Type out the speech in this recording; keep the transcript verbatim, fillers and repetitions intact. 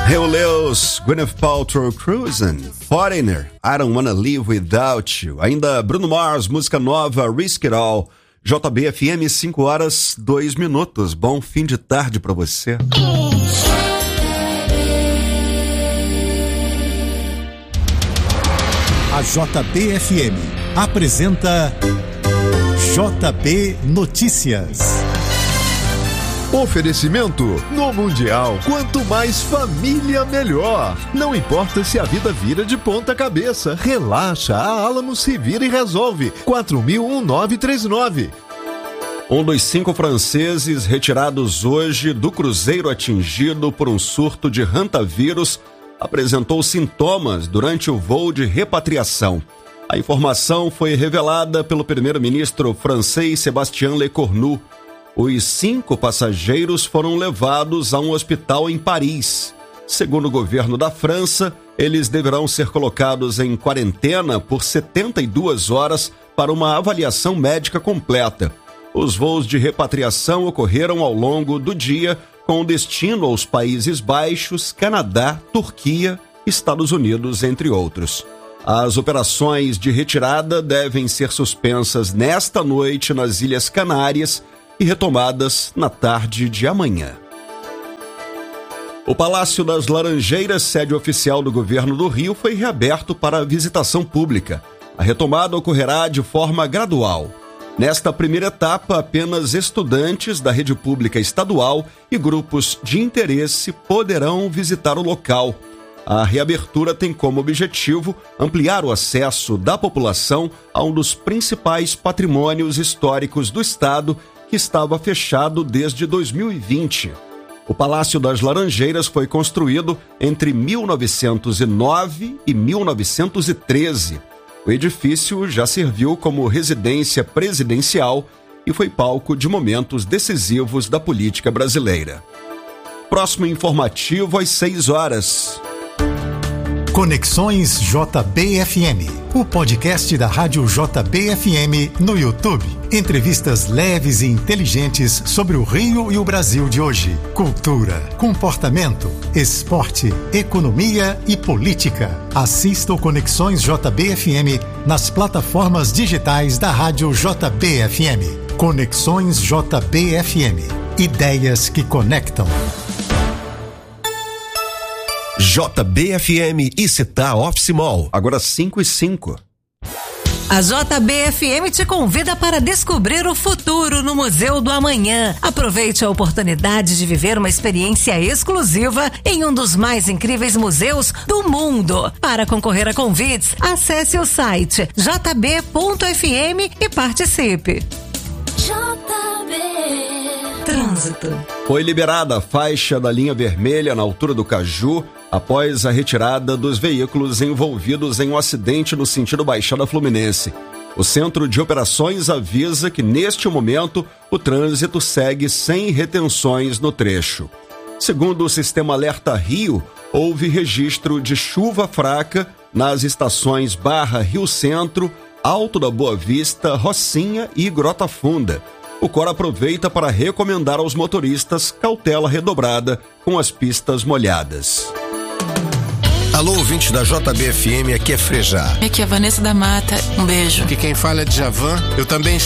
Leos, Gwyneth Paltrow, Cruisin', Foreigner, I Don't Wanna Live Without You. Ainda Bruno Mars, música nova, Risk It All. J B F M, cinco horas, dois minutos. Bom fim de tarde pra você. A J B F M apresenta J B Notícias. Oferecimento no Mundial. Quanto mais família, melhor. Não importa se a vida vira de ponta cabeça. Relaxa, a Alamo se vira e resolve. quatro mil nove três nove. Um dos cinco franceses retirados hoje do cruzeiro atingido por um surto de hantavírus apresentou sintomas durante o voo de repatriação. A informação foi revelada pelo primeiro-ministro francês Sébastien Lecornu. Os cinco passageiros foram levados a um hospital em Paris. Segundo o governo da França, eles deverão ser colocados em quarentena por setenta e duas horas para uma avaliação médica completa. Os voos de repatriação ocorreram ao longo do dia, com destino aos Países Baixos, Canadá, Turquia, Estados Unidos, entre outros. As operações de retirada devem ser suspensas nesta noite nas Ilhas Canárias e retomadas na tarde de amanhã. O Palácio das Laranjeiras, sede oficial do governo do Rio, foi reaberto para visitação pública. A retomada ocorrerá de forma gradual. Nesta primeira etapa, apenas estudantes da rede pública estadual e grupos de interesse poderão visitar o local. A reabertura tem como objetivo ampliar o acesso da população a um dos principais patrimônios históricos do Estado, que estava fechado desde dois mil e vinte. O Palácio das Laranjeiras foi construído entre mil novecentos e nove e mil novecentos e treze. O edifício já serviu como residência presidencial e foi palco de momentos decisivos da política brasileira. Próximo informativo às seis horas. Conexões J B F M, o podcast da Rádio J B F M no YouTube. Entrevistas leves e inteligentes sobre o Rio e o Brasil de hoje. Cultura, comportamento, esporte, economia e política. Assista o Conexões J B F M nas plataformas digitais da Rádio J B F M. Conexões J B F M. Ideias que conectam. J B F M e Città Office Mall. Agora cinco e cinco. A J B F M te convida para descobrir o futuro no Museu do Amanhã. Aproveite a oportunidade de viver uma experiência exclusiva em um dos mais incríveis museus do mundo. Para concorrer a convites, acesse o site j b ponto f m e participe. J B Trânsito. Foi liberada a faixa da linha vermelha na altura do Caju após a retirada dos veículos envolvidos em um acidente no sentido Baixada Fluminense. O Centro de Operações avisa que, neste momento, o trânsito segue sem retenções no trecho. Segundo o Sistema Alerta Rio, houve registro de chuva fraca nas estações Barra Rio Centro, Alto da Boa Vista, Rocinha e Grota Funda. O Cor aproveita para recomendar aos motoristas cautela redobrada com as pistas molhadas. Alô, ouvinte da J B F M, aqui é Frejá. Aqui é a Vanessa da Mata, um beijo. Aqui quem fala é Djavan, eu também